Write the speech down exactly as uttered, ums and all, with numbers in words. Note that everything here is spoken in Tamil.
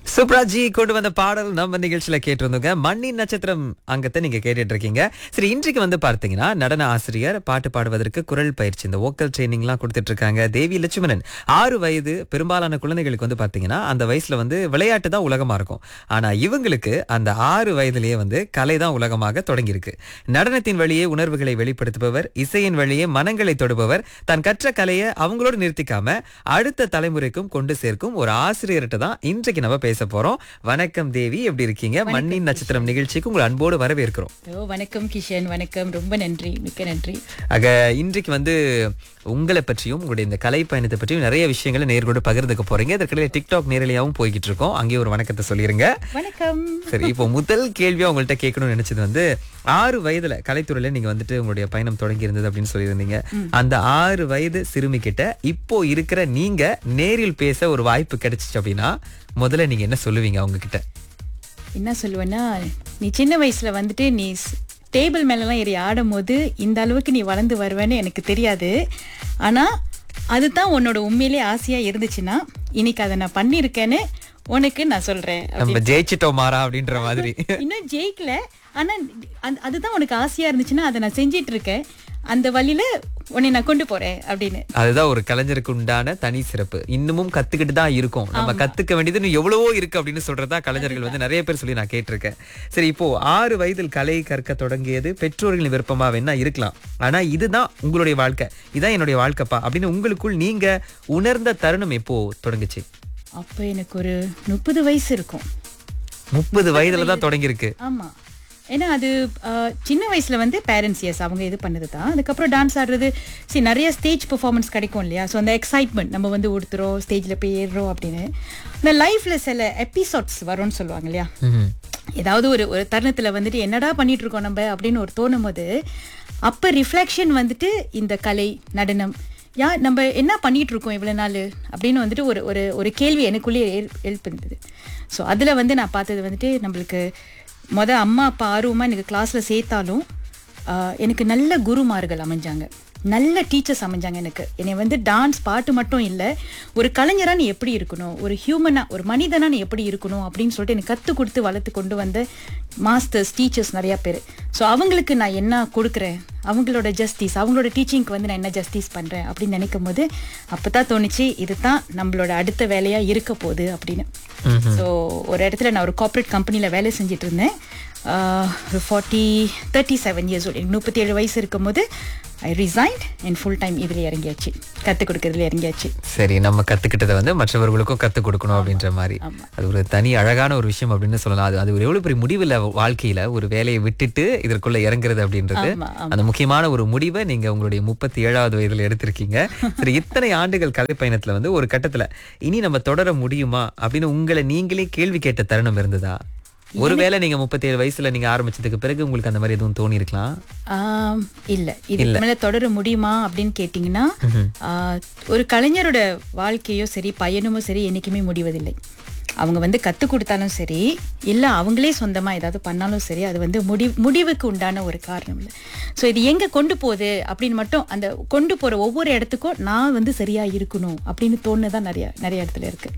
சுப்ராஜி கொண்டு வந்த பாடல் நம்ம நிகழ்ச்சியில கேட்டிருந்தோங்க. மண்ணின் நட்சத்திரம் அங்கத்தை நீங்க கேட்டுட்டு இருக்கீங்க. சரி, இன்றைக்கு வந்து பார்த்தீங்கன்னா நடன ஆசிரியர், பாட்டு பாடுவதற்கு குரல் பயிற்சி, இந்த வோக்கல் ட்ரைனிங் எல்லாம் கொடுத்துட்டு இருக்காங்க தேவி லட்சுமணன். ஆறு வயது. பெரும்பாலான குழந்தைகளுக்கு வந்து பாத்தீங்கன்னா அந்த வயசுல வந்து விளையாட்டு தான் உலகமா இருக்கும். ஆனா இவங்களுக்கு அந்த ஆறு வயதிலேயே வந்து கலை தான் உலகமாக தொடங்கி இருக்கு. நடனத்தின் வழியே உணர்வுகளை வெளிப்படுத்துபவர், இசையின் வழியே மனங்களை தொடுபவர், தான் கற்ற கலையை அவங்களோட நிறுத்திக்காம அடுத்த தலைமுறைக்கும் கொண்டு சேர்க்கும் ஒரு ஆசிரியர்கிட்ட தான் இன்றைக்கு நம்ம பேச போறோம். வணக்கம் தேவி, எப்படி இருக்கீங்க? மண்ணின் நட்சத்திரம் நிகழ்ச்சிக்கு உங்களை அன்போடு வரவேற்கிறோம். ஓ, வணக்கம் கிஷன். வணக்கம், ரொம்ப நன்றி, மிக்க நன்றி. ஆக இன்றைக்கு வந்து உங்களை பற்றியும் உங்களுடைய இந்த கலை பயணத்தை பற்றியும் நிறைய விஷயங்களை நேர்கொண்டு பகிர்ந்துக்க போறீங்க. இதற்கிடையே டிக்டாக் நேரலையாவும் போய்கிட்டு இருக்கோம். அங்கேயே ஒரு வணக்கத்தை சொல்லிருங்க. வணக்கம். சரி, இப்போ முதல் கேள்வியா உங்கள்கிட்ட கேட்கணும்னு நினைச்சது வந்து, ஆறு வயதுல கலைத்துறையில நீங்க வந்துட்டு உங்களுடைய பயணம் தொடங்கி இருந்தது அப்படின்னு சொல்லியிருந்தீங்க. அந்த ஆறு வயது சிறுமி கிட்ட இப்போ இருக்கிற நீங்க நேரில் பேச ஒரு வாய்ப்பு கிடைச்சிச்சு அப்படின்னா முதல்ல நீங்க என்ன சொல்லுவீங்க அவங்க கிட்ட? என்ன சொல்லுவேன்னா, நீ சின்ன வயசுல வந்துட்டு நீ டேபிள் மேலலாம் ஏறி ஆடும் போது இந்த அளவுக்கு நீ வளர்ந்து வருவேன்னு எனக்கு தெரியாது. ஆனா அதுதான் உன்னோட உண்மையிலே ஆசையா இருந்துச்சுன்னா இன்னைக்கு அதை நான் பண்ணிருக்கேன்னு உனக்கு நான் சொல்றேன். நம்ம ஜெயிச்சிட்டோம் மாறா அப்படின்ற மாதிரி. இன்னும் ஜெயிக்கல, ஆனா அதுதான் உனக்கு ஆசையா இருந்துச்சுன்னா அதை நான் செஞ்சிட்டு இருக்கேன். அந்த வழியில உன்னை நான் கொண்டு போறேன் அப்படின்னு. அதுதான் ஒரு கலைஞருக்கு உண்டான தனி சிறப்பு. இன்னமும் கத்துக்கிட்டு தான் இருக்கும். நம்ம கத்துக்க வேண்டியது எவ்வளவோ இருக்கு அப்படின்னு சொல்றதா கலைஞர்கள் வந்து நிறைய பேர் சொல்லி நான் கேட்டிருக்கேன். சரி, இப்போ ஆறு வயதில் கலை கற்க தொடங்கியது பெற்றோர்களின் விருப்பமா வேணா இருக்கலாம். ஆனா இதுதான் உங்களுடைய வாழ்க்கை, இதான் என்னுடைய வாழ்க்கைப்பா அப்படின்னு உங்களுக்குள் நீங்க உணர்ந்த தருணம் எப்போ தொடங்குச்சு? அப்ப எனக்கு ஒரு முப்பது வயசு இருக்கும். முப்பது வயதுல தான் தொடங்கி இருக்கு. ஆமா, ஏன்னா அது சின்ன வயசுல வந்து பேரண்ட்ஸ் எஸ் அவங்க இது பண்ணது தான். அதுக்கப்புறம் டான்ஸ் ஆடுறது, சரி, நிறைய ஸ்டேஜ் பெர்ஃபார்மன்ஸ் கிடைக்கும் இல்லையா? ஸோ அந்த எக்ஸைட்மெண்ட், நம்ம வந்து ஒருத்தரோம் ஸ்டேஜில் போய் ஏறுறோம் அப்படின்னு. இந்த லைஃப்ல சில எபிசோட்ஸ் வரும்னு சொல்லுவாங்க இல்லையா? ஏதாவது ஒரு ஒரு தருணத்தில் வந்துட்டு என்னடா பண்ணிட்டு இருக்கோம் நம்ம அப்படின்னு ஒரு தோணும் போது, அப்போ ரிஃப்ளெக்ஷன் வந்துட்டு இந்த கலை, நடனம், யா நம்ம என்ன பண்ணிட்டு இருக்கோம் இவ்வளோ நாள் அப்படின்னு வந்துட்டு ஒரு ஒரு ஒரு கேள்வி எனக்குள்ளேயே எழுப்பிருந்தது. ஸோ அதில் வந்து நான் பார்த்தது வந்துட்டு, நம்மளுக்கு மொதல் அம்மா அப்பா ஆர்வமாக எனக்கு கிளாஸில் சேர்த்தாலும் எனக்கு நல்ல குருமார்கள் அமைஞ்சாங்க, நல்ல டீச்சர்ஸ் அமைஞ்சாங்க. எனக்கு என்னை வந்து டான்ஸ், பாட்டு மட்டும் இல்லை, ஒரு கலைஞராக நீ எப்படி இருக்கணும், ஒரு ஹியூமனாக, ஒரு மனிதனாக நீ எப்படி இருக்கணும் அப்படின்னு சொல்லிட்டு எனக்கு கற்றுக் கொடுத்து வளர்த்து கொண்டு வந்த மாஸ்டர்ஸ், டீச்சர்ஸ் நிறையா பேர். ஸோ அவங்களுக்கு நான் என்ன கொடுக்குறேன், அவங்களோட ஜஸ்டிஸ், அவங்களோட டீச்சிங்க்கு வந்து நான் என்ன ஜஸ்டிஸ் பண்ணுறேன் அப்படின்னு நினைக்கும் போது அப்போ தான் தோணுச்சு, இது தான் நம்மளோட அடுத்த வேலையாக இருக்க போகுது அப்படின்னு. ஸோ ஒரு இடத்துல நான் ஒரு கார்ப்பரேட் கம்பெனியில் வேலை செஞ்சுட்டு இருந்தேன். ஒரு forty thirty seven years old, எனக்கு முப்பத்தி ஏழு வயசு இருக்கும் போது ஐ ரிசைன்ட் அண்ட் ஃபுல் டைம் இதில் இறங்கியாச்சு, கற்றுக் கொடுக்கறதுல இறங்கியாச்சு. சரி, நம்ம கற்றுக்கிட்டதை வந்து மற்றவர்களுக்கும் கற்றுக் கொடுக்கணும் அப்படின்ற மாதிரி. அது ஒரு தனி அழகான ஒரு விஷயம் அப்படின்னு சொல்லலாம். அது அது ஒரு எவ்வளோ பெரிய முடிவு இல்லை வாழ்க்கையில், ஒரு வேலையை விட்டுட்டு இதற்குள்ள இறங்குறது அப்படின்றது. அந்த முக்கியமான ஒரு முடிவை நீங்கள் உங்களுடைய முப்பத்தி ஏழாவது வயதில் எடுத்திருக்கீங்க. சரி, இத்தனை ஆண்டுகள் கலை பயணத்தில் வந்து ஒரு கட்டத்தில் இனி நம்ம தொடர முடியுமா அப்படின்னு உங்களை நீங்களே கேள்வி கேட்ட தருணம் இருந்ததா? ஒருவேளை நீங்க முப்பத்தி ஏழு வயசுல நீங்க ஆரம்பிச்சதுக்கு பிறகு உங்களுக்கு அந்த மாதிரி எதுவும் தோணி இருக்கலாம்? இல்ல, இதுக்கு மேல தொடர முடியுமா அப்படின்னு கேட்டீங்கன்னா, ஒரு கலைஞரோட வாழ்க்கையோ சரி, பயணமோ சரி, என்னைக்குமே முடிவதில்லை. அவங்க வந்து கற்றுக் கொடுத்தாலும் சரி, இல்லை அவங்களே சொந்தமாக ஏதாவது பண்ணாலும் சரி, அது வந்து முடி முடிவுக்கு உண்டான ஒரு காரணம் இல்லை. ஸோ இது எங்கே கொண்டு போகுது அப்படின்னு மட்டும், அந்த கொண்டு போகிற ஒவ்வொரு இடத்துக்கும் நான் வந்து சரியாக இருக்கணும் அப்படின்னு தோணுதான் நிறைய நிறைய இடத்துல இருக்குது.